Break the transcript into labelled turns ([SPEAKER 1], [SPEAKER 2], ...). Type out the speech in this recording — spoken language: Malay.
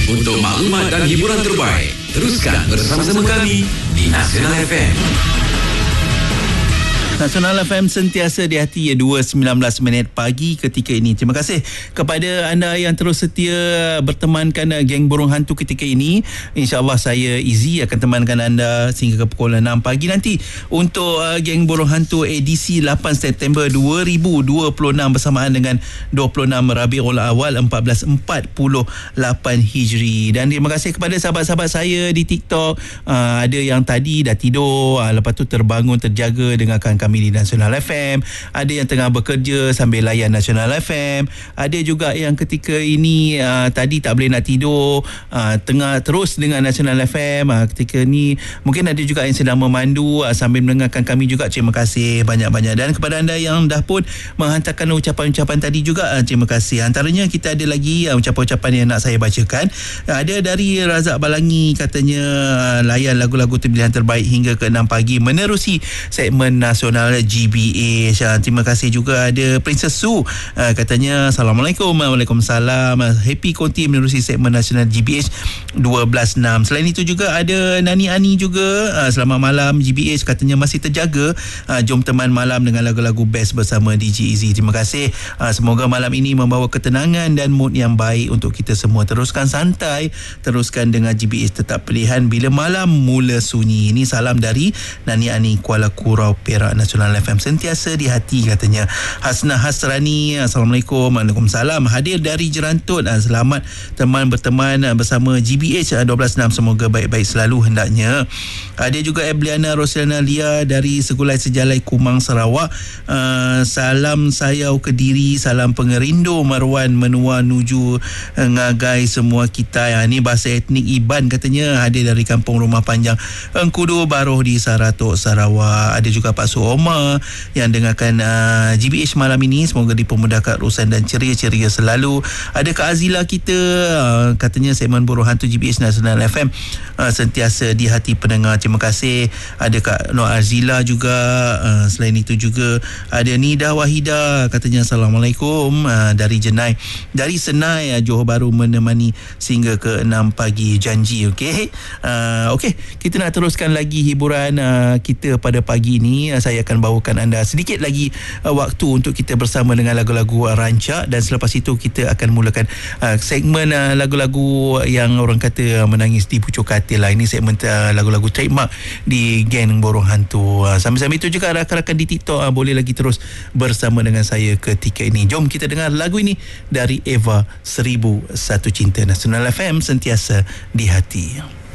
[SPEAKER 1] Untuk maklumat dan hiburan terbaik, teruskan bersama-sama kami di Nasional FM.
[SPEAKER 2] Nasional FM sentiasa di hati 2.19 pagi ketika ini. Terima kasih kepada anda yang terus setia bertemankan geng burung hantu ketika ini. InsyaAllah saya Izzy akan temankan anda sehingga ke pukul 6 pagi nanti untuk geng burung hantu edisi 8 September 2026 bersamaan dengan 26 Rabiul Awal 1448 Hijri. Dan terima kasih kepada sahabat-sahabat saya di TikTok. Ada yang tadi dah tidur, lepas tu terbangun terjaga dengarkan kami di Nasional FM. Ada yang tengah bekerja sambil layan Nasional FM. Ada juga yang ketika ini tadi tak boleh nak tidur, tengah terus dengan Nasional FM. Ketika ni mungkin ada juga yang sedang memandu sambil mendengarkan kami juga. Terima kasih banyak-banyak. Dan kepada anda yang dah pun menghantarkan ucapan-ucapan tadi juga, terima kasih. Antaranya kita ada lagi ucapan-ucapan yang nak saya bacakan. Ada dari Razak Balangi, katanya layan lagu-lagu pilihan terbaik hingga ke 6 pagi menerusi segmen Nasional GBH. Terima kasih juga. Ada Princess Su, katanya Assalamualaikum. Waalaikumsalam. Happy konti menerusi segmen Nasional GBH 12.6. Selain itu juga ada Nani Ani juga, selamat malam GBH, katanya masih terjaga. Jom teman malam dengan lagu-lagu best bersama DJ Izzy. Terima kasih. Semoga malam ini membawa ketenangan dan mood yang baik untuk kita semua. Teruskan santai, teruskan dengan GBH, tetap pilihan bila malam mula sunyi. Ini salam dari Nani Ani, Kuala Kurau, Perak. Nasional FM sentiasa di hati, katanya. Hasnah Hasrani, Assalamualaikum. Waalaikumsalam. Hadir dari Jerantut, selamat teman berteman bersama GBH 12.6, semoga baik-baik selalu hendaknya. Ada juga Ebliana Rosliana Lia dari Segulai Sejalai Kumang, Sarawak. Salam sayau Kediri, salam pengerindu Marwan menua nuju ngagai semua kita. Ini bahasa etnik Iban, katanya. Hadir dari Kampung Rumah Panjang Engkudu Baroh di Saratok, Sarawak. Ada juga Pak Suoma yang dengarkan GBH malam ini, semoga dipermudahkan urusan dan ceria-ceria selalu. Ada Kak Azila kita, katanya segmen burung hantu GBH Nasional FM sentiasa di hati pendengar. Terima kasih. Ada Kak Nur Azila juga. Selain itu juga ada Nida Wahida, katanya Assalamualaikum dari Jenai, dari Senai, Johor Bahru, menemani sehingga ke 6 pagi, janji. Okey, kita nak teruskan lagi hiburan kita pada pagi ini. Saya akan bawakan anda sedikit lagi waktu untuk kita bersama dengan lagu-lagu rancak, dan selepas itu kita akan mulakan segmen lagu-lagu yang orang kata menangis di pucuk katil lah. Ini segmen lagu-lagu trademark di geng borong hantu. Sambil-sambil itu juga rakan-rakan di TikTok boleh lagi terus bersama dengan saya ketika ini. Jom kita dengar lagu ini dari Eva, 1001 Cinta. Nasional FM sentiasa di hati.